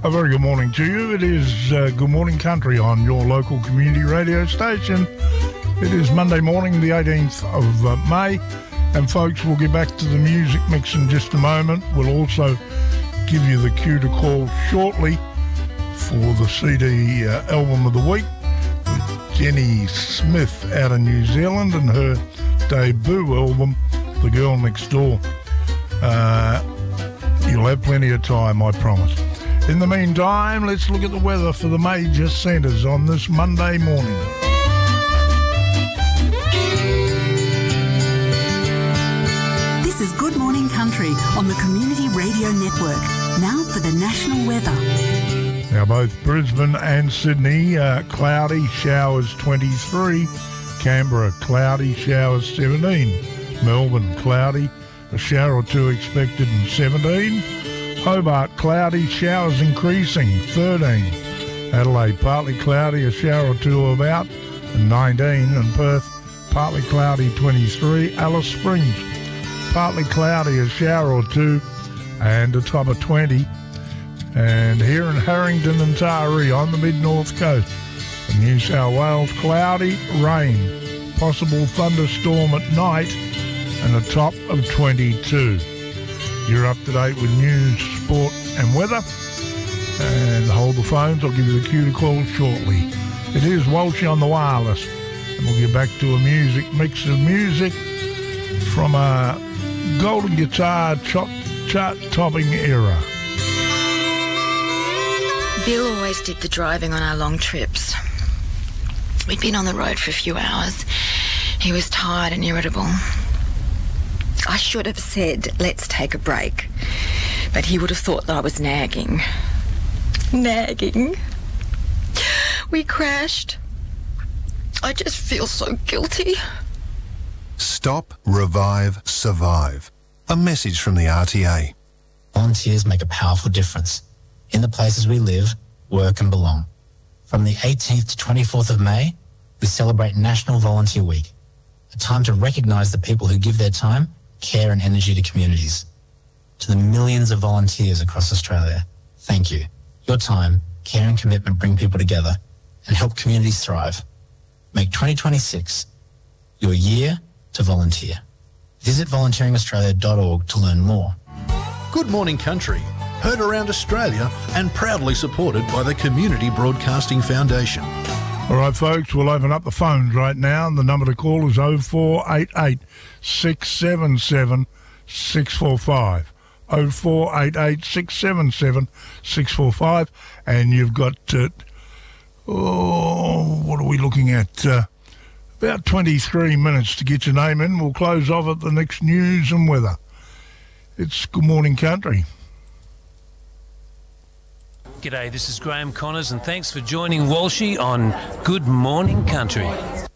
A very good morning to you. It is Good Morning Country on your local community radio station. It is Monday morning, the 18th of May. And folks, we'll get back to the music mix in just a moment. We'll also give you the cue to call shortly for the CD album of the week with Jenny Smith out of New Zealand and her debut album, The Girl Next Door. You'll have plenty of time, I promise. In the meantime, let's look at the weather for the major centres on this Monday morning. This is Good Morning Country on the Community Radio Network. Now for the national weather. Now, both Brisbane and Sydney, cloudy, showers 23. Canberra, cloudy, showers 17. Melbourne, cloudy, a shower or two expected in 17. Hobart, cloudy, showers increasing, 13. Adelaide, partly cloudy, a shower or two about, 19. And Perth, partly cloudy, 23. Alice Springs, partly cloudy, a shower or two, and a top of 20. And here in Harrington and Taree on the mid-north coast of New South Wales, cloudy, rain, possible thunderstorm at night, and a top of 22. You're up to date with news, sport and weather. And hold the phones. I'll give you the cue to call shortly. It is Walshy on the wireless. And we'll get back to a mix of music from a golden guitar chart-topping era. Bill always did the driving on our long trips. We'd been on the road for a few hours. He was tired and irritable. I should have said, let's take a break. But he would have thought that I was nagging. Nagging. We crashed. I just feel so guilty. Stop, revive, survive. A message from the RTA. Volunteers make a powerful difference in the places we live, work and belong. From the 18th to 24th of May, we celebrate National Volunteer Week, a time to recognise the people who give their time, care and energy to communities. To the millions of volunteers across Australia, thank you. Your time, care and commitment bring people together and help communities thrive. Make 2026 your year to volunteer. Visit volunteeringaustralia.org to learn more. Good Morning Country, heard around Australia and proudly supported by the Community Broadcasting Foundation. All right, folks, we'll open up the phones right now. And the number to call is 0488 677 645. 0488 677 645. And you've got, what are we looking at? About 23 minutes to get your name in. We'll close off at the next news and weather. It's Good Morning Country. G'day, this is Graham Connors and thanks for joining Walshy on Good Morning Country.